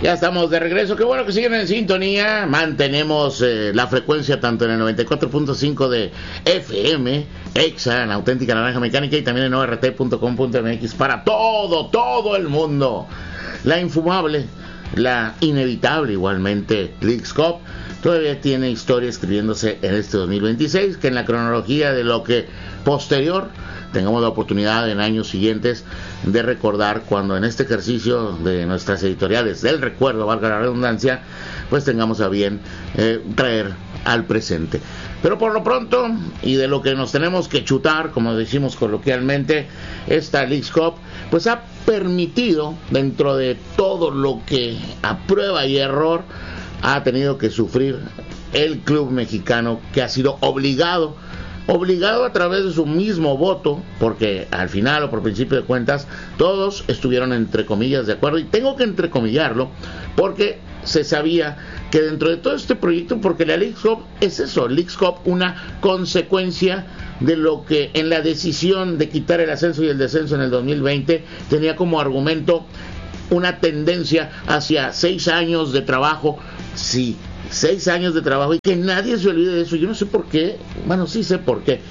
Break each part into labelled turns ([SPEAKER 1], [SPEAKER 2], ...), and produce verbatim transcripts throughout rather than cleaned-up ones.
[SPEAKER 1] Ya estamos de regreso, qué bueno que siguen en sintonía. Mantenemos eh, la frecuencia tanto en el noventa y cuatro punto cinco de F M, Exa, en Auténtica Naranja Mecánica, y también en O R T punto com punto M X para todo, todo el mundo. La infumable, la inevitable igualmente, Leagues Cup, todavía tiene historia escribiéndose en este dos mil veintiséis, que en la cronología de lo que posterior tengamos la oportunidad en años siguientes de recordar, cuando en este ejercicio de nuestras editoriales del recuerdo, valga la redundancia, pues tengamos a bien eh, traer al presente. Pero por lo pronto, y de lo que nos tenemos que chutar, como decimos coloquialmente, esta Leagues Cup pues ha permitido, dentro de todo lo que a prueba y error ha tenido que sufrir el club mexicano, que ha sido obligado obligado a través de su mismo voto, porque al final o por principio de cuentas todos estuvieron entre comillas de acuerdo, y tengo que entrecomillarlo porque se sabía que dentro de todo este proyecto, porque la Leagues Cup es eso, Leagues Cup, una consecuencia de lo que en la decisión de quitar el ascenso y el descenso en el dos mil veinte tenía como argumento una tendencia hacia seis años de trabajo, sí, seis años de trabajo, y que nadie se olvide de eso. Yo no sé por qué, bueno, sí sé por qué.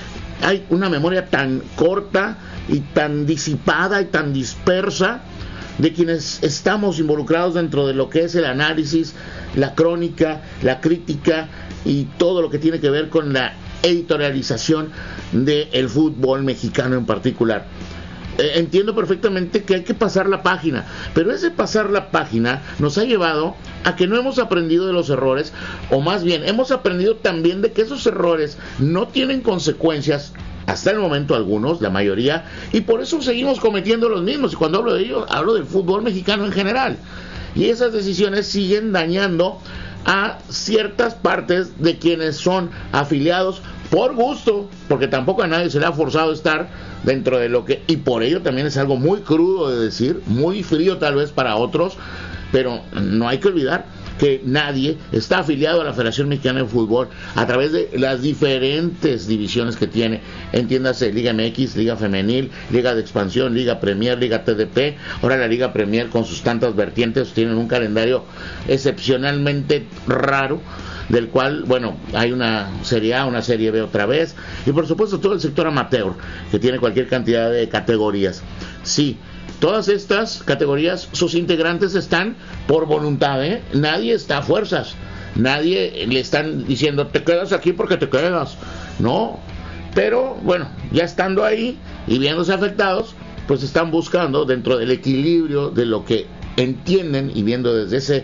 [SPEAKER 1] Hay una memoria tan corta y tan disipada y tan dispersa de quienes estamos involucrados dentro de lo que es el análisis, la crónica, la crítica y todo lo que tiene que ver con la editorialización del fútbol mexicano en particular. Eh, entiendo perfectamente que hay que pasar la página, pero ese pasar la página nos ha llevado a que no hemos aprendido de los errores, o más bien hemos aprendido también de que esos errores no tienen consecuencias hasta el momento, algunos, la mayoría, y por eso seguimos cometiendo los mismos. Y cuando hablo de ello, hablo del fútbol mexicano en general, y esas decisiones siguen dañando a ciertas partes de quienes son afiliados por gusto, porque tampoco a nadie se le ha forzado a estar dentro de lo que, y por ello también es algo muy crudo de decir, muy frío tal vez para otros, pero no hay que olvidar que nadie está afiliado a la Federación Mexicana de Fútbol a través de las diferentes divisiones que tiene, entiéndase Liga M X, Liga Femenil, Liga de Expansión, Liga Premier, Liga T D P. Ahora la Liga Premier, con sus tantas vertientes, tienen un calendario excepcionalmente raro, del cual, bueno, hay una Serie A, una Serie B otra vez, y por supuesto todo el sector amateur, que tiene cualquier cantidad de categorías. Sí, todas estas categorías, sus integrantes están por voluntad, ¿eh? Nadie está a fuerzas, nadie le están diciendo te quedas aquí porque te quedas, no, pero bueno, ya estando ahí y viéndose afectados, pues están buscando dentro del equilibrio de lo que entienden y viendo desde ese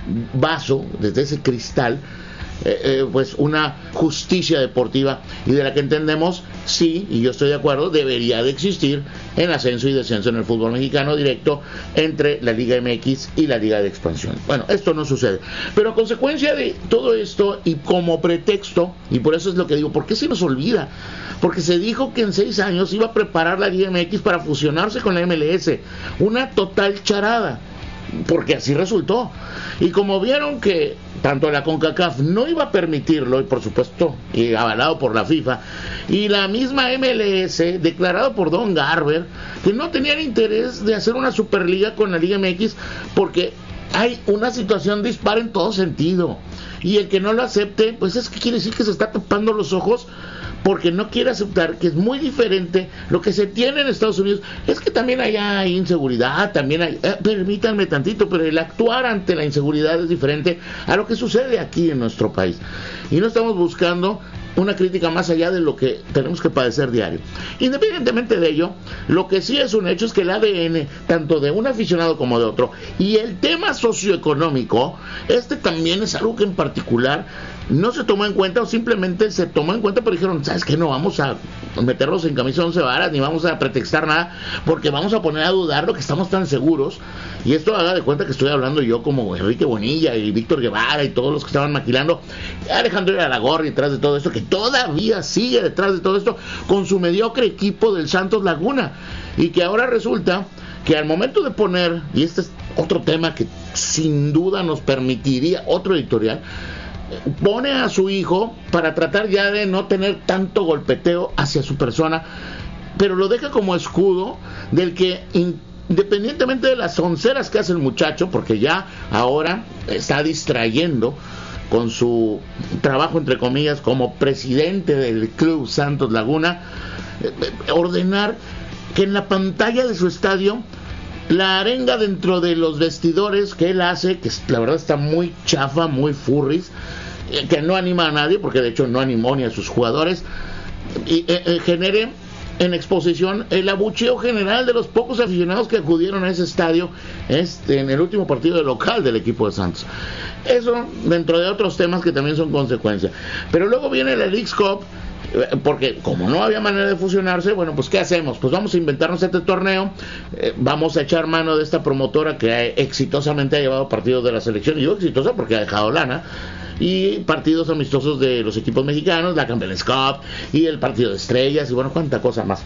[SPEAKER 1] vaso, desde ese cristal, Eh, eh, pues una justicia deportiva, y de la que entendemos, sí, y yo estoy de acuerdo, debería de existir en ascenso y descenso en el fútbol mexicano directo entre la Liga M X y la Liga de Expansión. Bueno, esto no sucede, pero a consecuencia de todo esto y como pretexto, y por eso es lo que digo, ¿por qué se nos olvida? Porque se dijo que en seis años iba a preparar la Liga M X para fusionarse con la M L S, una total charada, porque así resultó. Y como vieron que tanto la CONCACAF no iba a permitirlo, y por supuesto y avalado por la FIFA, y la misma M L S, declarado por Don Garber, que no tenían interés de hacer una superliga con la Liga M X, porque hay una situación dispar en todo sentido, y el que no lo acepte, pues es que quiere decir que se está tapando los ojos porque no quiere aceptar que es muy diferente lo que se tiene en Estados Unidos. Es que también allá hay inseguridad, también hay, eh, permítanme tantito, pero el actuar ante la inseguridad es diferente a lo que sucede aquí en nuestro país, y no estamos buscando una crítica más allá de lo que tenemos que padecer diario. Independientemente de ello, lo que sí es un hecho es que el A D N, tanto de un aficionado como de otro, y el tema socioeconómico, este también es algo que en particular no se tomó en cuenta, o simplemente se tomó en cuenta pero dijeron, ¿sabes qué? No vamos a meterlos en camisa de once varas, ni vamos a pretextar nada, porque vamos a poner a dudar lo que estamos tan seguros. Y esto haga de cuenta que estoy hablando yo como Enrique Bonilla y Víctor Guevara y todos los que estaban maquilando, Alejandro Aragorri detrás de todo esto, que todavía sigue detrás de todo esto con su mediocre equipo del Santos Laguna, y que ahora resulta que al momento de poner, y este es otro tema que sin duda nos permitiría otro editorial, pone a su hijo para tratar ya de no tener tanto golpeteo hacia su persona, pero lo deja como escudo del que in- independientemente de las onceras que hace el muchacho, porque ya ahora está distrayendo con su trabajo, entre comillas, como presidente del Club Santos Laguna, eh, ordenar que en la pantalla de su estadio, la arenga dentro de los vestidores que él hace, que la verdad está muy chafa, muy furris, eh, que no anima a nadie, porque de hecho no animó ni a sus jugadores, y eh, eh, genere en exposición el abucheo general de los pocos aficionados que acudieron a ese estadio este, en el último partido de local del equipo de Santos. Eso dentro de otros temas que también son consecuencia. Pero luego viene la Leagues Cup, porque como no había manera de fusionarse, bueno, pues ¿qué hacemos? Pues vamos a inventarnos este torneo, eh, vamos a echar mano de esta promotora que exitosamente ha llevado partidos de la selección, y yo exitosa porque ha dejado lana, y partidos amistosos de los equipos mexicanos, la Campeones Cup y el partido de estrellas y bueno, cuánta cosa más.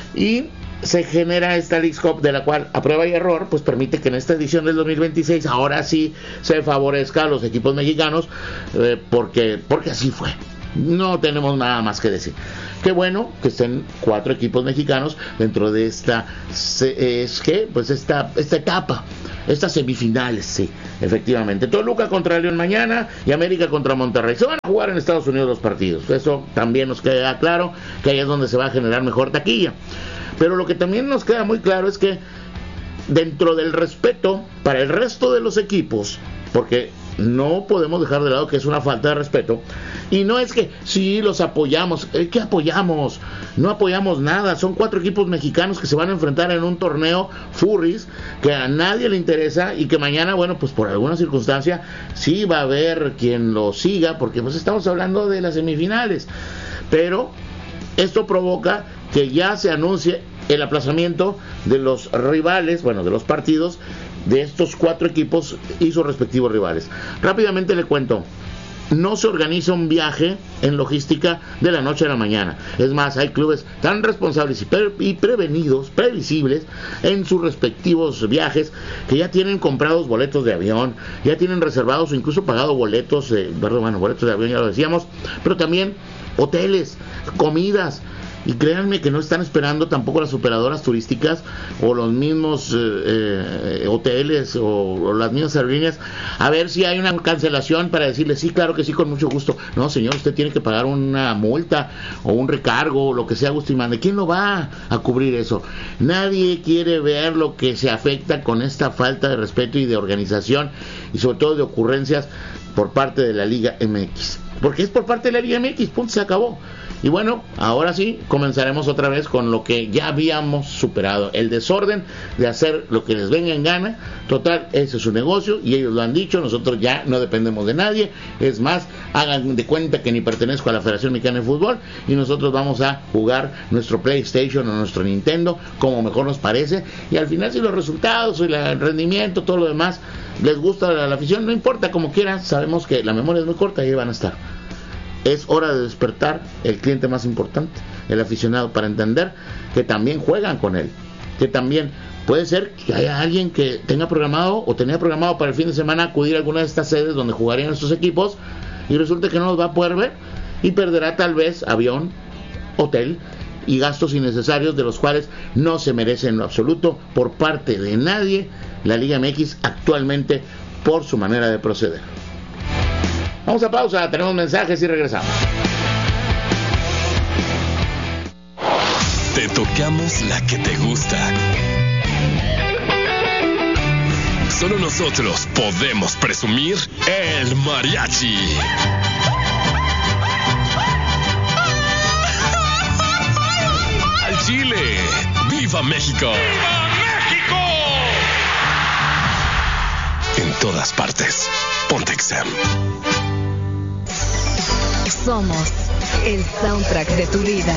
[SPEAKER 1] Y se genera esta Leagues Cup, de la cual a prueba y error pues permite que en esta edición del dos mil veintiséis ahora sí se favorezca a los equipos mexicanos, eh, porque, porque así fue. No tenemos nada más que decir. Qué bueno que estén cuatro equipos mexicanos dentro de esta es que pues esta esta etapa, estas semifinales, sí, efectivamente. Toluca contra León mañana y América contra Monterrey. Se van a jugar en Estados Unidos los partidos. Eso también nos queda claro, que ahí es donde se va a generar mejor taquilla. Pero lo que también nos queda muy claro es que dentro del respeto para el resto de los equipos, porque no podemos dejar de lado que es una falta de respeto, y no es que sí los apoyamos, ¿qué apoyamos? No apoyamos nada, son cuatro equipos mexicanos que se van a enfrentar en un torneo furries que a nadie le interesa, y que mañana, bueno, pues por alguna circunstancia sí va a haber quien lo siga, porque pues estamos hablando de las semifinales, pero esto provoca que ya se anuncie el aplazamiento de los rivales, bueno, de los partidos de estos cuatro equipos y sus respectivos rivales. Rápidamente le cuento, no se organiza un viaje en logística de la noche a la mañana. Es más, hay clubes tan responsables y, pre- y prevenidos, previsibles en sus respectivos viajes, que ya tienen comprados boletos de avión, ya tienen reservados o incluso pagado boletos, eh, perdón, bueno, boletos de avión ya lo decíamos, pero también hoteles, comidas. Y créanme que no están esperando tampoco las operadoras turísticas o los mismos eh, eh, hoteles o, o las mismas aerolíneas a ver si hay una cancelación para decirle sí, claro que sí, con mucho gusto. No, señor, usted tiene que pagar una multa o un recargo o lo que sea, gusto y mande. ¿Quién lo va a cubrir eso? Nadie quiere ver lo que se afecta con esta falta de respeto y de organización, y sobre todo de ocurrencias por parte de la Liga M X. Porque es por parte de la Liga M X, punto, se acabó. Y bueno, ahora sí, comenzaremos otra vez con lo que ya habíamos superado, el desorden de hacer lo que les venga en gana. Total, ese es su negocio y ellos lo han dicho, nosotros ya no dependemos de nadie. Es más, hagan de cuenta que ni pertenezco a la Federación Mexicana de Fútbol y nosotros vamos a jugar nuestro PlayStation o nuestro Nintendo como mejor nos parece, y al final si los resultados y el rendimiento, todo lo demás les gusta a la afición, no importa, como quieran, sabemos que la memoria es muy corta y ahí van a estar. Es hora de despertar el cliente más importante, el aficionado, para entender que también juegan con él, que también puede ser que haya alguien que tenga programado o tenía programado para el fin de semana acudir a alguna de estas sedes donde jugarían estos equipos y resulta que no los va a poder ver y perderá tal vez avión, hotel y gastos innecesarios de los cuales no se merece en lo absoluto por parte de nadie la Liga M X actualmente por su manera de proceder. Vamos a pausa, tenemos mensajes y regresamos.
[SPEAKER 2] Te tocamos la que te gusta. Solo nosotros podemos presumir el mariachi. Al Chile. ¡Viva México! ¡Viva México! En todas partes. Pontexa.
[SPEAKER 3] Somos el soundtrack de tu vida.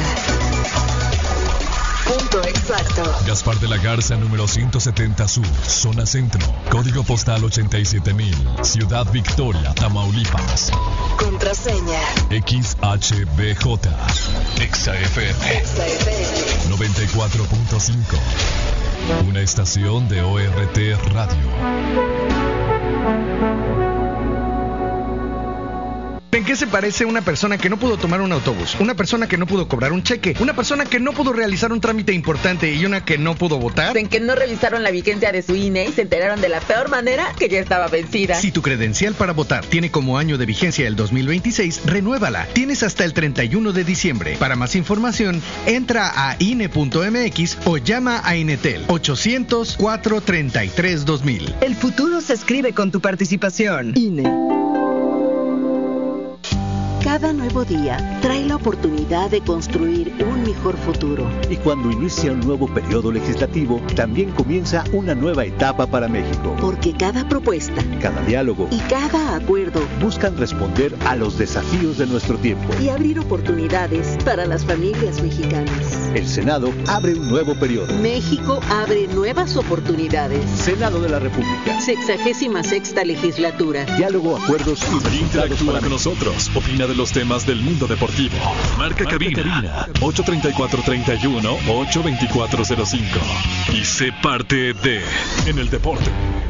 [SPEAKER 3] Punto exacto.
[SPEAKER 2] Gaspar de la Garza, número ciento setenta Sur, zona centro, código postal ochenta y siete mil, Ciudad Victoria, Tamaulipas.
[SPEAKER 3] Contraseña
[SPEAKER 2] X H B J, Exa F M,
[SPEAKER 3] Exa F M
[SPEAKER 2] noventa y cuatro punto cinco, una estación de O R T Radio.
[SPEAKER 4] En qué se parece una persona que no pudo tomar un autobús, una persona que no pudo cobrar un cheque, una persona que no pudo realizar un trámite importante y una que no pudo votar?
[SPEAKER 5] En que no revisaron la vigencia de su I N E y se enteraron de la peor manera que ya estaba vencida.
[SPEAKER 4] Si tu credencial para votar tiene como año de vigencia el dos mil veintiséis, renuévala. Tienes hasta el treinta y uno de diciembre. Para más información, entra a I N E punto M X o llama a Inetel ochocientos, cuatrocientos treinta y tres, dos mil.
[SPEAKER 3] El futuro se escribe con tu participación. I N E.
[SPEAKER 6] Cada nuevo día trae la oportunidad de construir un mejor futuro.
[SPEAKER 7] Y cuando inicia un nuevo periodo legislativo, también comienza una nueva etapa para México.
[SPEAKER 6] Porque cada propuesta,
[SPEAKER 7] cada diálogo
[SPEAKER 6] y cada acuerdo
[SPEAKER 7] buscan responder a los desafíos de nuestro tiempo
[SPEAKER 6] y abrir oportunidades para las familias mexicanas.
[SPEAKER 7] El Senado abre un nuevo periodo.
[SPEAKER 6] México abre nuevas oportunidades.
[SPEAKER 7] Senado de la República.
[SPEAKER 6] Sexagésima sexta legislatura.
[SPEAKER 7] Diálogo, acuerdos y
[SPEAKER 2] interactúa con nosotros. Opina de los temas del mundo deportivo. Marca, Marca cabina, cabina ocho treinta y cuatro, treinta y uno, ocho veinticuatro cero cinco y sé parte de En el Deporte.